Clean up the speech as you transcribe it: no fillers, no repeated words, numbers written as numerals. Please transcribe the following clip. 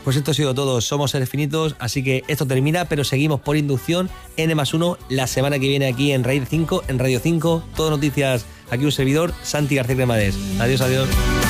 Pues esto ha sido todo, somos seres finitos, así que esto termina, pero seguimos por inducción N+1 la semana que viene aquí en Raíz 5, en Radio 5, todo noticias, aquí un servidor, Santi García Cremades. Adiós, adiós.